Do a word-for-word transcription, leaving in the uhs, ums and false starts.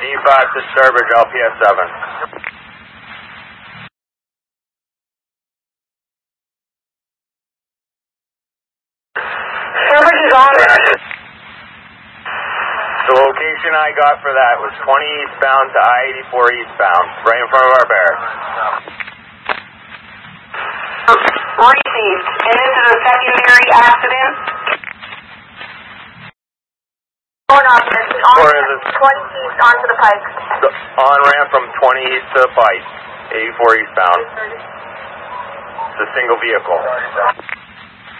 D five to Sturbridge, L P S seven. Sturbridge is on there. The location I got for that was twenty eastbound to I eighty-four eastbound, right in front of our barracks. Received. And this is a secondary accident? Or not, this is on Or is it twenty east onto the pike. the on-ramp from twenty east to the Pike, eighty-four eastbound. It's a single vehicle.